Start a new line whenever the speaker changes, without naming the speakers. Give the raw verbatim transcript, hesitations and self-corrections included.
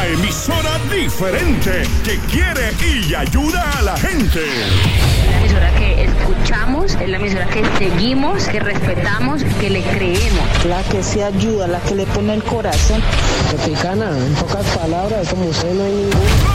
La emisora diferente que quiere y ayuda a la gente.
La emisora que escuchamos, es la emisora que seguimos, que respetamos, que le creemos.
La que se ayuda, la que le pone el corazón.
Tropicana, en pocas palabras, como usted no hay ningún...